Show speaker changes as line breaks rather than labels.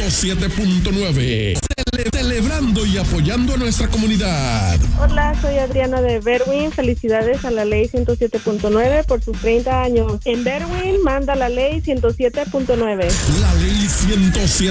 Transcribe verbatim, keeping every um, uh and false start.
ciento siete punto nueve. Cele- celebrando y apoyando a nuestra comunidad.
Hola, soy Adriana de Berwyn. Felicidades a la ley ciento siete punto nueve por sus treinta años. En Berwyn manda la ley ciento siete punto nueve.
La ley ciento siete